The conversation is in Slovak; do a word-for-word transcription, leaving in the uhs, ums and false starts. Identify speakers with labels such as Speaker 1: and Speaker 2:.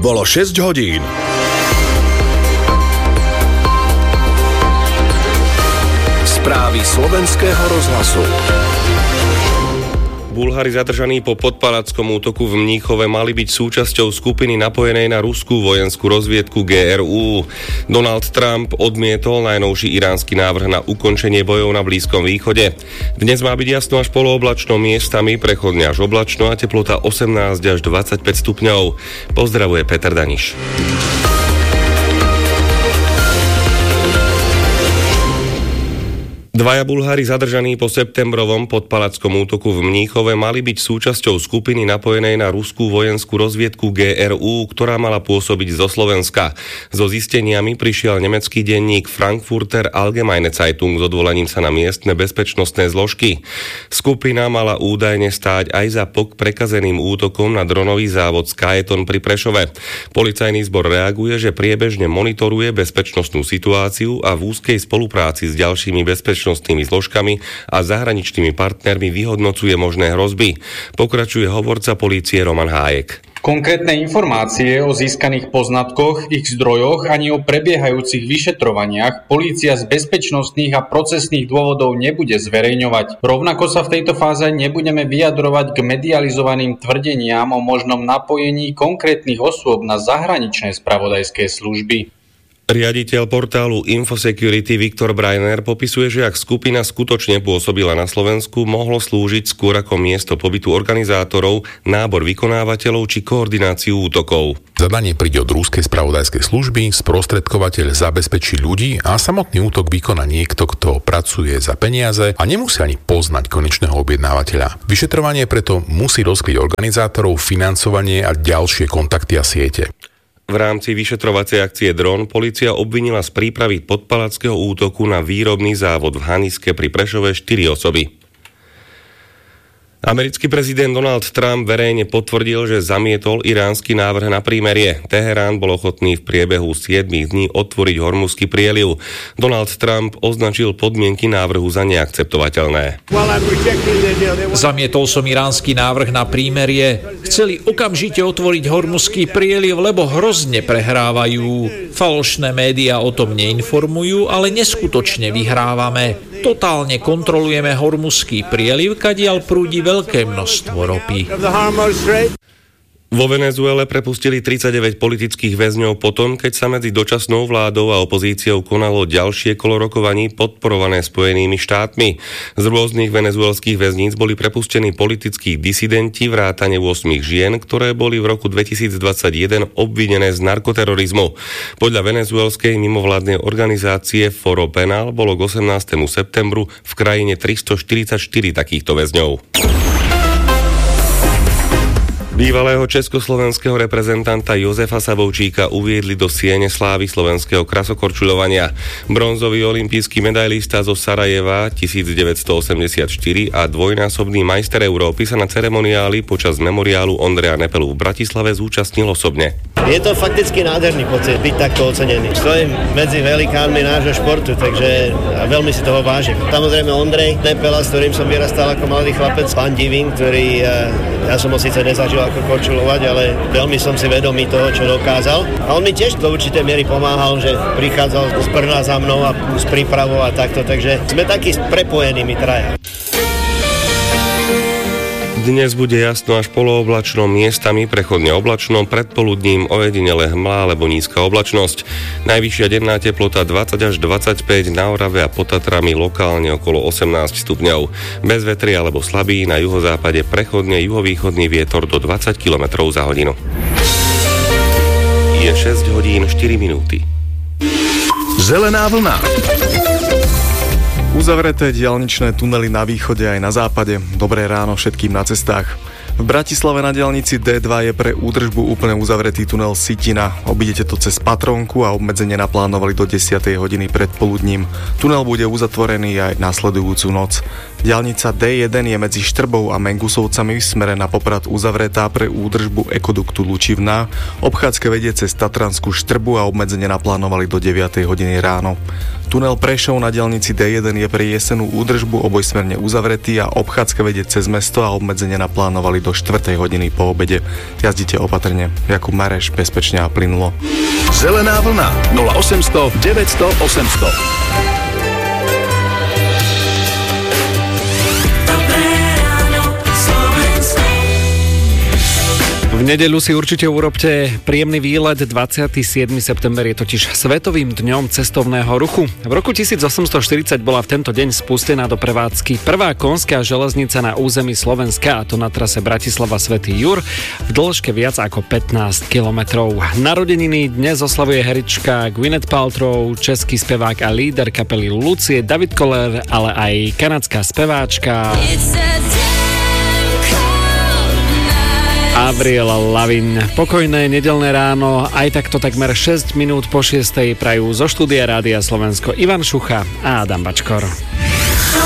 Speaker 1: Bolo šesť hodín. Správy slovenského rozhlasu.
Speaker 2: Bulhári zadržaní po podpalackom útoku v Mníchove mali byť súčasťou skupiny napojenej na ruskú vojenskú rozviedku gé er ú. Donald Trump odmietol najnovší iránsky návrh na ukončenie bojov na Blízkom východe. Dnes má byť jasno až polooblačno, miestami prechodne až oblačno a teplota osemnásť až dvadsaťpäť stupňov. Pozdravuje Peter Daniš. Dvaja Bulhári zadržaní po septembrovom podpalackom útoku v Mníchove mali byť súčasťou skupiny napojenej na ruskú vojenskú rozviedku gé er ú, ktorá mala pôsobiť zo Slovenska. So zisteniami prišiel nemecký denník Frankfurter Allgemeine Zeitung s odvolaním sa na miestne bezpečnostné zložky. Skupina mala údajne stáť aj za prekazeným útokom na dronový závod Skyton pri Prešove. Policajný zbor reaguje, že priebežne monitoruje bezpečnostnú situáciu a v úzkej spolupráci s ďalšími bezpečnostnými bezpečnostnými zložkami a zahraničnými partnermi vyhodnocuje možné hrozby. Pokračuje hovorca polície Roman Hájek.
Speaker 3: Konkrétne informácie o získaných poznatkoch, ich zdrojoch ani o prebiehajúcich vyšetrovaniach polícia z bezpečnostných a procesných dôvodov nebude zverejňovať. Rovnako sa v tejto fáze nebudeme vyjadrovať k medializovaným tvrdeniam o možnom napojení konkrétnych osôb na zahraničné spravodajské služby.
Speaker 2: Riaditeľ portálu Infosecurity Viktor Breiner popisuje, že ak skupina skutočne pôsobila na Slovensku, mohlo slúžiť skôr ako miesto pobytu organizátorov, nábor vykonávateľov či koordináciu útokov.
Speaker 4: Zadanie príde od ruskej spravodajskej služby, sprostredkovateľ zabezpečí ľudí a samotný útok vykoná niekto, kto pracuje za peniaze a nemusí ani poznať konečného objednávateľa. Vyšetrovanie preto musí rozkryť organizátorov, financovanie a ďalšie kontakty a siete.
Speaker 2: V rámci vyšetrovacej akcie Dron polícia obvinila z prípravy podpalackého útoku na výrobný závod v Haniske pri Prešove štyri osoby. Americký prezident Donald Trump verejne potvrdil, že zamietol iránsky návrh na prímerie. Teherán bol ochotný v priebehu siedmich dní otvoriť Hormuzský prieliv. Donald Trump označil podmienky návrhu za neakceptovateľné.
Speaker 5: Zamietol som iránsky návrh na prímerie. Chceli okamžite otvoriť Hormuzský prieliv, lebo hrozne prehrávajú. Falošné médiá o tom neinformujú, ale neskutočne vyhrávame. Totálne kontrolujeme Hormuzský prieliv, kadiaľ prúdi veľké množstvo ropy.
Speaker 2: Vo Venezuele prepustili tridsaťdeväť politických väzňov potom, keď sa medzi dočasnou vládou a opozíciou konalo ďalšie kolo rokovaní podporované Spojenými štátmi. Z rôznych venezuelských väzníc boli prepustení politickí disidenti vrátane ôsmich žien, ktoré boli v roku dvetisícdvadsaťjeden obvinené z narkoterorizmu. Podľa venezuelskej mimovládnej organizácie Foro Penal bolo k osemnástemu septembru v krajine tristoštyridsaťštyri takýchto väzňov. Bývalého československého reprezentanta Jozefa Savovčíka uviedli do siene slávy slovenského krasokorčuľovania. Bronzový olympijský medailista zo Sarajeva devätnásťstoosemdesiatštyri a dvojnásobný majster Európy sa na ceremoniáli počas memoriálu Ondreja Nepelu v Bratislave zúčastnil osobne.
Speaker 6: Je to fakticky nádherný pocit byť takto ocenený. Stojím medzi velikánmi nášho športu, takže veľmi si toho vážim. Samozrejme Ondrej Nepela, s ktorým som vyrastal ako mladý chlapec, pán Divín, ktorý ja som ho síce nezažil ako korčulovať, ale veľmi som si vedomý toho, čo dokázal. A on mi tiež do určitej miery pomáhal, že prichádzal z Brna za mnou a s prípravou a takto, takže sme takí prepojení my traja.
Speaker 2: Dnes bude jasno až polooblačno, miestami prechodne oblačno, predpoludním ojedinele hmla alebo nízka oblačnosť. Najvyššia denná teplota dvadsať až dvadsaťpäť, na Orave a pod Tatrami lokálne okolo osemnásť stupňov. Bez vetria alebo slabý, na juhozápade prechodne juhovýchodný vietor do dvadsať kilometrov za hodinu. Je šesť hodín štyri minúty.
Speaker 1: Zelená vlna.
Speaker 7: Uzavreté diaľničné tunely na východe aj na západe. Dobré ráno všetkým na cestách. V Bratislave na diaľnici dé dva je pre údržbu úplne uzavretý tunel Sitina. Obídete to cez Patrónku a obmedzenie naplánovali do desiatej hodiny predpoludním. Tunel bude uzatvorený aj nasledujúcu noc. Diaľnica dé jeden je medzi Štrbou a Mengusovcami v smere na Poprad uzavretá pre údržbu ekoduktu Lučivná. Obchádzka vedie cez Tatranskú Štrbu a obmedzenie naplánovali do deviatej hodiny ráno. Tunel Prešov na diaľnici dé jeden je pre jesenú údržbu obojsmerne uzavretý a obchádzka vedie cez mesto a obmedzenie naplánovali do štvrtej hodiny po obede. Jazdite opatrne. Jakub Mareš, bezpečne a plynulo.
Speaker 1: Zelená vlna nula osemsto deväťsto osemsto.
Speaker 8: V nedeľu si určite urobte príjemný výlet. dvadsiateho siedmeho september je totiž Svetovým dňom cestovného ruchu. V roku tisícosemstoštyridsať bola v tento deň spustená do prevádzky prvá konská železnica na území Slovenska, a to na trase Bratislava-Svätý Jur v dĺžke viac ako pätnásť kilometrov. Narodeniny dnes oslavuje herečka Gwyneth Paltrow, český spevák a líder kapely Lucie David Koller, ale aj kanadská speváčka Avril Lavigne. Pokojné nedeľné ráno, aj takto takmer šesť minút po šiestej prajú zo štúdia Rádia Slovensko Ivan Šucha a Adam Bačkor.